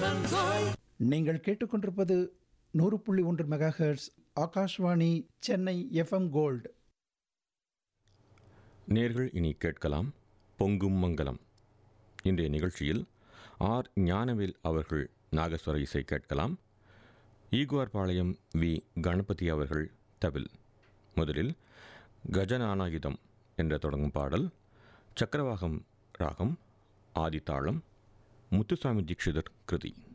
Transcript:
நீங்கள் கேட்டுக்கொண்டிருப்பது 100.1 megahertz Akashvani Chennai FM gold. நேர்கள் இனி கேட்கலாம் பொங்கும் மங்கலம். இன்றைய நிகழ்ச்சியில் ஆர் ஞானவேல் அவர்கள் நாகஸ்வர இசை கேட்கலாம். ஈகுவார்பாளையம் வி கணபதி அவர்கள் தவில். முதலில் கஜநானாயுதம் என்ற தொடங்கும் பாடல். சக்கரவாகம் ராகம், ஆதித்தாளம், முத்துசாமி தீட்சிதர் கிருதி.